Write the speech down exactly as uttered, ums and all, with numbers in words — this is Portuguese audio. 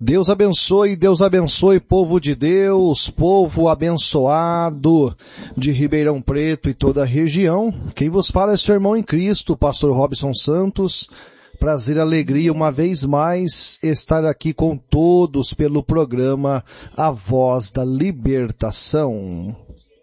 Deus abençoe, Deus abençoe, povo de Deus, povo abençoado de Ribeirão Preto e toda a região. Quem vos fala é seu irmão em Cristo, pastor Robson Santos. Prazer e alegria uma vez mais estar aqui com todos pelo programa A Voz da Libertação.